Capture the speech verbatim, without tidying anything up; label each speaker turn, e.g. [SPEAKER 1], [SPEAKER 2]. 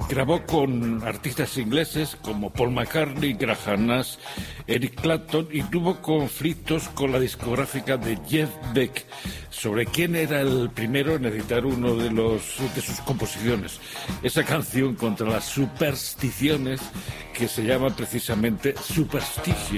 [SPEAKER 1] grabó con artistas ingleses como Paul McCartney, Graham Nash, Eric Clapton, y tuvo conflictos con la discográfica de Jeff Beck sobre quién era el primero en editar uno de los de sus composiciones. Esa canción contra las supersticiones, que se llama precisamente Superstition.